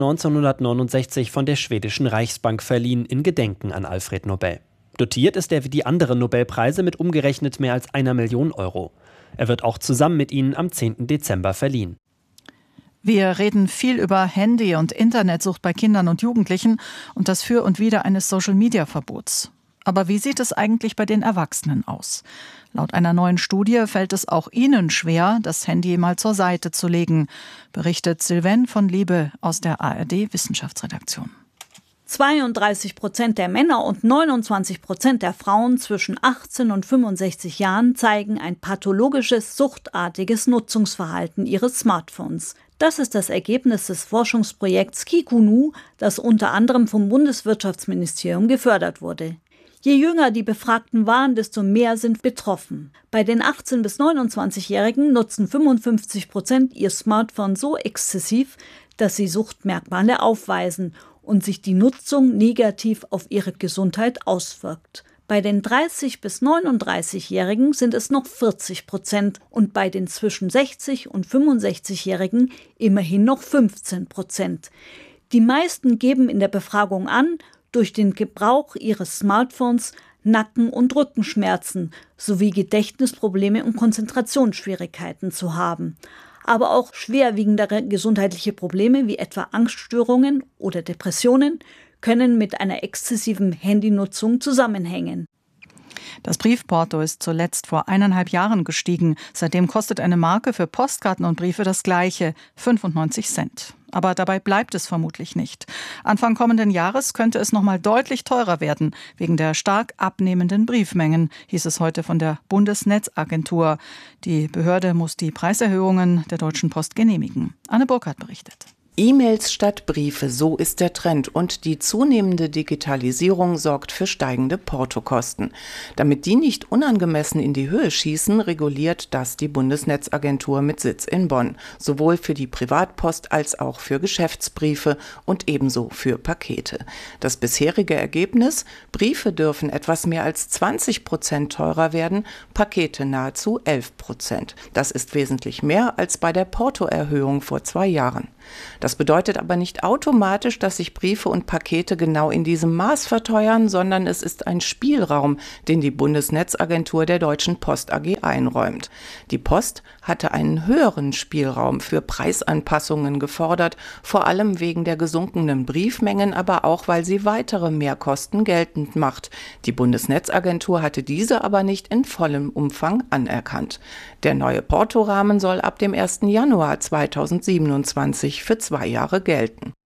1969 von der schwedischen Reichsbank verliehen in Gedenken an Alfred Nobel. Dotiert ist er wie die anderen Nobelpreise mit umgerechnet mehr als 1 Million Euro. Er wird auch zusammen mit ihnen am 10. Dezember verliehen. Wir reden viel über Handy- und Internetsucht bei Kindern und Jugendlichen und das Für und Wider eines Social-Media-Verbots. Aber wie sieht es eigentlich bei den Erwachsenen aus? Laut einer neuen Studie fällt es auch ihnen schwer, das Handy mal zur Seite zu legen, berichtet Sylvain von Liebe aus der ARD-Wissenschaftsredaktion. 32% der Männer und 29% der Frauen zwischen 18 und 65 Jahren zeigen ein pathologisches, suchtartiges Nutzungsverhalten ihres Smartphones. Das ist das Ergebnis des Forschungsprojekts Kikunu, das unter anderem vom Bundeswirtschaftsministerium gefördert wurde. Je jünger die Befragten waren, desto mehr sind betroffen. Bei den 18- bis 29-Jährigen nutzen 55% ihr Smartphone so exzessiv, dass sie Suchtmerkmale aufweisen und sich die Nutzung negativ auf ihre Gesundheit auswirkt. Bei den 30- bis 39-Jährigen sind es noch 40% und bei den zwischen 60- und 65-Jährigen immerhin noch 15%. Die meisten geben in der Befragung an, durch den Gebrauch ihres Smartphones Nacken- und Rückenschmerzen sowie Gedächtnisprobleme und Konzentrationsschwierigkeiten zu haben. Aber auch schwerwiegendere gesundheitliche Probleme wie etwa Angststörungen oder Depressionen können mit einer exzessiven Handynutzung zusammenhängen. Das Briefporto ist zuletzt vor 1,5 Jahren gestiegen. Seitdem kostet eine Marke für Postkarten und Briefe das Gleiche, 95 Cent. Aber dabei bleibt es vermutlich nicht. Anfang kommenden Jahres könnte es noch mal deutlich teurer werden, wegen der stark abnehmenden Briefmengen, hieß es heute von der Bundesnetzagentur. Die Behörde muss die Preiserhöhungen der Deutschen Post genehmigen. Anne Burkhardt berichtet. E-Mails statt Briefe, so ist der Trend, und die zunehmende Digitalisierung sorgt für steigende Portokosten. Damit die nicht unangemessen in die Höhe schießen, reguliert das die Bundesnetzagentur mit Sitz in Bonn, sowohl für die Privatpost als auch für Geschäftsbriefe und ebenso für Pakete. Das bisherige Ergebnis: Briefe dürfen etwas mehr als 20% teurer werden, Pakete nahezu 11%. Das ist wesentlich mehr als bei der Portoerhöhung vor 2 Jahren. Das bedeutet aber nicht automatisch, dass sich Briefe und Pakete genau in diesem Maß verteuern, sondern es ist ein Spielraum, den die Bundesnetzagentur der Deutschen Post AG einräumt. Die Post hatte einen höheren Spielraum für Preisanpassungen gefordert, vor allem wegen der gesunkenen Briefmengen, aber auch, weil sie weitere Mehrkosten geltend macht. Die Bundesnetzagentur hatte diese aber nicht in vollem Umfang anerkannt. Der neue Portorahmen soll ab dem 1. Januar 2027 für 2 Jahre gelten.